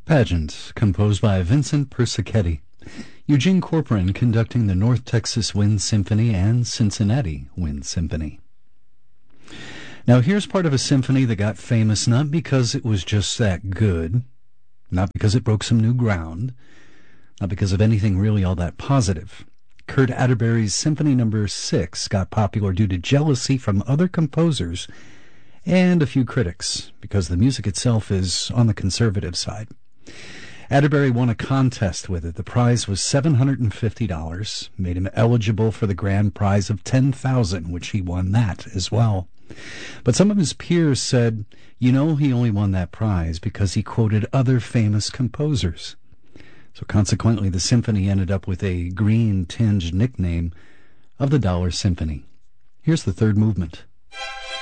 Pageant, composed by Vincent Persichetti. Eugene Corcoran conducting the North Texas Wind Symphony and Cincinnati Wind Symphony. Now here's part of a symphony that got famous not because it was just that good, not because it broke some new ground, not because of anything really all that positive. Kurt Atterbury's Symphony No. 6 got popular due to jealousy from other composers and a few critics, because the music itself is on the conservative side. Atterbury won a contest with it. The prize was $750, made him eligible for the grand prize of $10,000, which he won that as well. But some of his peers said, he only won that prize because he quoted other famous composers. So consequently, the symphony ended up with a green-tinged nickname of the Dollar Symphony. Here's the third movement.